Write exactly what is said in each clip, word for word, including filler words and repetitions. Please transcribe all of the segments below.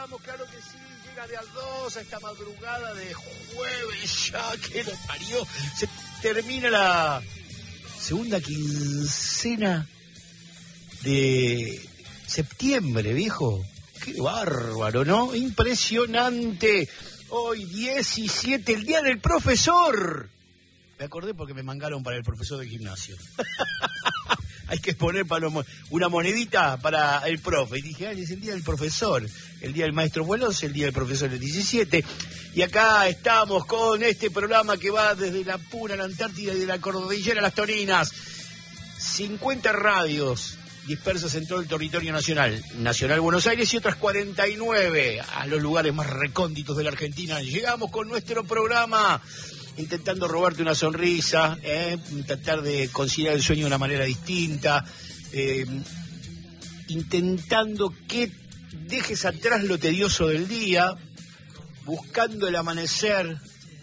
Vamos, claro que sí, llega de a dos a esta madrugada de jueves ya, que lo parió. Se termina la segunda quincena de septiembre, viejo. Qué bárbaro, ¿no? Impresionante. Hoy diecisiete, el día del profesor. Me acordé porque me mangaron para el profesor de gimnasio. Hay que poner para los, una monedita para el profe. Y dije, ay, es el día del profesor. El día del maestro fue el once, el día del profesor el diecisiete. Y acá estamos con este programa que va desde la Puna, la Antártida y de la Cordillera a las Torinas. cincuenta radios dispersas en todo el territorio nacional. Nacional Buenos Aires y otras cuarenta y nueve a los lugares más recónditos de la Argentina. Llegamos con nuestro programa intentando robarte una sonrisa, eh, tratar de conciliar el sueño de una manera distinta, eh, intentando que dejes atrás lo tedioso del día, buscando el amanecer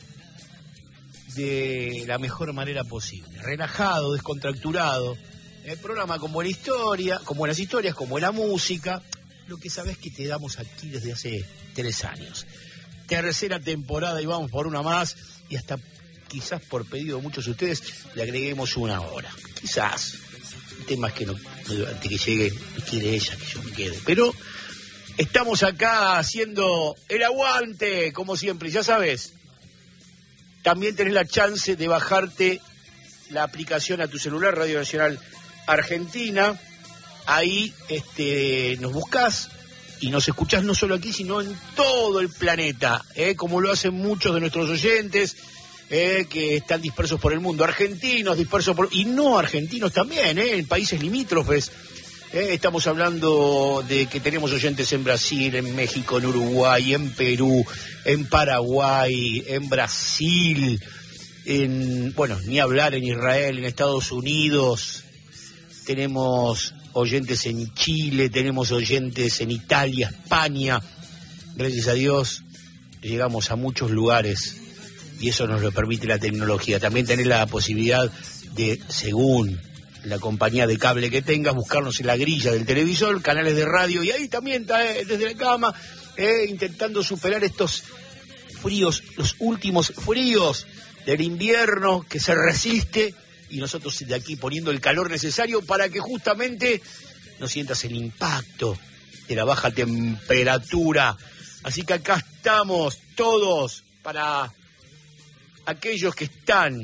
de la mejor manera posible, relajado, descontracturado. El programa con buena historia, con buenas historias, con buena música, lo que sabes que te damos aquí desde hace tres años. Tercera temporada y vamos por una más, y hasta quizás por pedido de muchos de ustedes le agreguemos una hora. Quizás. El tema es que no, antes que llegue, quiere ella que yo me quede. Pero estamos acá haciendo el aguante, como siempre, ya sabes. También tenés la chance de bajarte la aplicación a tu celular, Radio Nacional Argentina. Ahí este, nos buscás y nos escuchás no solo aquí, sino en todo el planeta, ¿eh? Como lo hacen muchos de nuestros oyentes, eh, que están dispersos por el mundo, argentinos dispersos por... y no argentinos también, ¿eh? En países limítrofes. Eh, estamos hablando de que tenemos oyentes en Brasil, en México, en Uruguay, en Perú, en Paraguay, en Brasil, en, bueno, ni hablar, en Israel, en Estados Unidos. Tenemos oyentes en Chile, tenemos oyentes en Italia, España. Gracias a Dios llegamos a muchos lugares y eso nos lo permite la tecnología. También tenés la posibilidad de, según la compañía de cable que tengas, buscarnos en la grilla del televisor, canales de radio, y ahí también está, eh, desde la cama, eh, intentando superar estos fríos, los últimos fríos del invierno que se resiste. Y nosotros de aquí poniendo el calor necesario para que justamente no sientas el impacto de la baja temperatura. Así que acá estamos todos para aquellos que están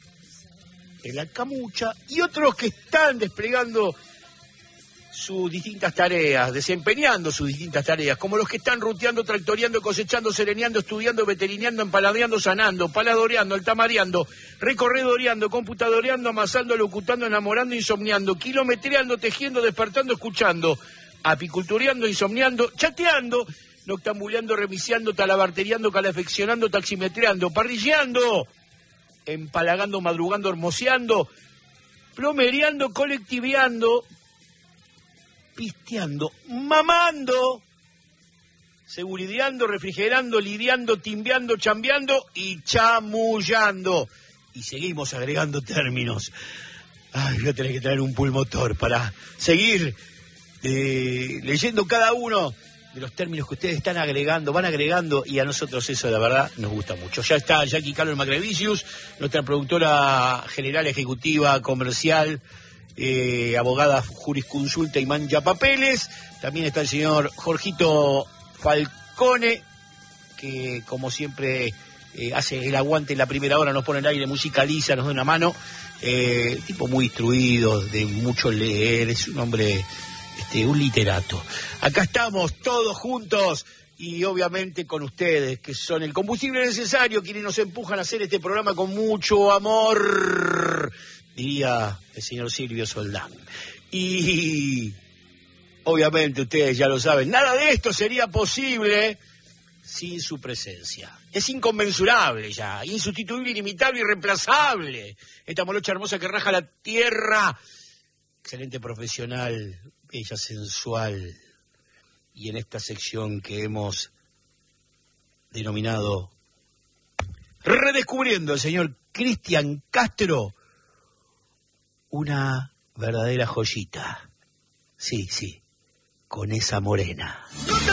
en la camucha y otros que están desplegando sus distintas tareas, desempeñando sus distintas tareas, como los que están ruteando, tractoreando, cosechando, sereneando, estudiando, veterineando, empaladeando, sanando, paladoreando, altamareando, recorredoreando, computadoreando, amasando, locutando, enamorando, insomniando, kilometreando, tejiendo, despertando, escuchando, apicultureando, insomniando, chateando, noctambuleando, remisiando, talabarteriando, calefaccionando, taximetreando, parrilleando, empalagando, madrugando, hermoseando, plomereando, colectiveando, pisteando, mamando, segurideando, refrigerando, lidiando, timbeando, chambeando y chamullando. Y seguimos agregando términos. Ay, voy a tener que traer un pulmotor para seguir eh, leyendo cada uno de los términos que ustedes están agregando, van agregando, y a nosotros eso, la verdad, nos gusta mucho. Ya está Jackie Carlos Macrevicius, nuestra productora general, ejecutiva, comercial, Eh, abogada jurisconsulta y mancha papeles. También está el señor Jorgito Falcone, que como siempre eh, hace el aguante en la primera hora, nos pone el aire, musicaliza, nos da una mano, eh, tipo muy instruido, de mucho leer, es un hombre, este, un literato. Acá estamos todos juntos y obviamente con ustedes, que son el combustible necesario, quienes nos empujan a hacer este programa con mucho amor, diría el señor Silvio Soldán. Y obviamente ustedes ya lo saben, nada de esto sería posible sin su presencia. Es inconmensurable ya, insustituible, inimitable, irreemplazable. Esta molocha hermosa que raja la tierra, excelente profesional, bella, sensual. Y en esta sección que hemos denominado Redescubriendo el señor Cristian Castro, una verdadera joyita. Sí, sí, con esa morena.